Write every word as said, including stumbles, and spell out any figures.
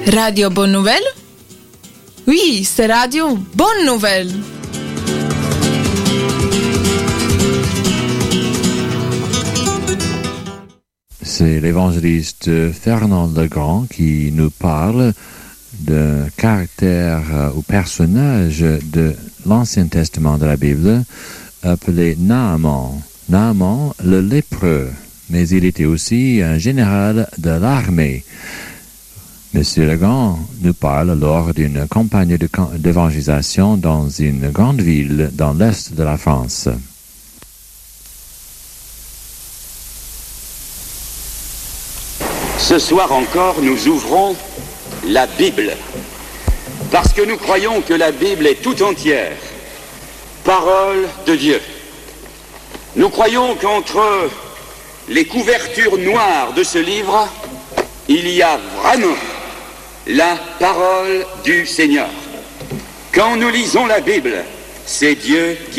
Radio Bonne Nouvelle? Oui, c'est Radio Bonne Nouvelle. C'est l'évangéliste Fernand Legrand qui nous parle d'un caractère euh, ou personnage de l'Ancien Testament de la Bible appelé Naaman. Naaman, le lépreux, mais il était aussi un général de l'armée. Monsieur Legrand nous parle lors d'une campagne de can- d'évangélisation dans une grande ville dans l'est de la France. Ce soir encore, nous ouvrons la Bible, parce que nous croyons que la Bible est tout entière parole de Dieu. Nous croyons qu'entre les couvertures noires de ce livre, il y a vraiment la parole du Seigneur. Quand nous lisons la Bible, c'est Dieu qui